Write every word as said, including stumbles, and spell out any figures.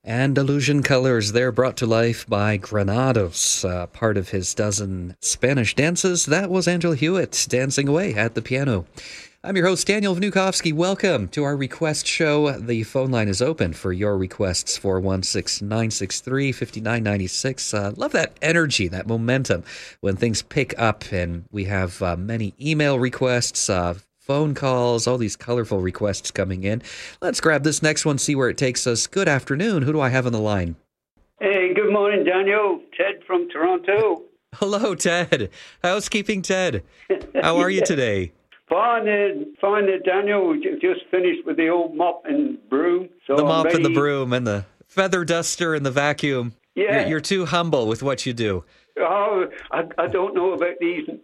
Andalusian colors, they're brought to life by Granados, uh, part of his dozen Spanish dances. That was Angela Hewitt dancing away at the piano. I'm your host, Daniel Vnukovsky. Welcome to our request show. The phone line is open for your requests, four one six, nine six three, five nine nine six. Uh, love that energy, that momentum when things pick up, and we have uh, many email requests, uh, phone calls, all these colorful requests coming in. Let's grab this next one, see where it takes us. Good afternoon. Who do I have on the line? Hey, good morning, Daniel. Ted from Toronto. Hello, Ted. Housekeeping Ted. How are you Yeah. today? Fine, uh, fine, uh, Daniel. We ju- just finished with the old mop and broom. So The I'm mop and the ready- broom and the feather duster and the vacuum. Yeah. You're, you're too humble with what you do. Oh, I, I don't know about these